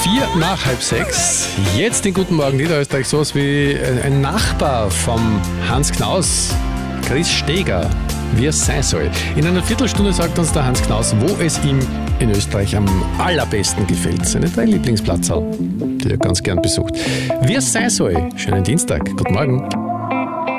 5:04. Jetzt in Guten Morgen Niederösterreich sowas wie ein Nachbar vom Hans Knaus, Chris Steger, wie es sein soll. In einer Viertelstunde sagt uns der Hans Knaus, wo es ihm in Österreich am allerbesten gefällt. Seine 3 Lieblingsplatzerl, die er ganz gern besucht. Wie es sein soll. Schönen Dienstag. Guten Morgen.